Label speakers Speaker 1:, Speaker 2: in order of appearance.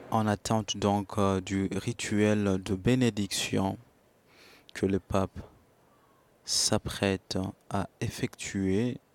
Speaker 1: En attente donc du rituel de bénédiction que le pape s'apprête à effectuer,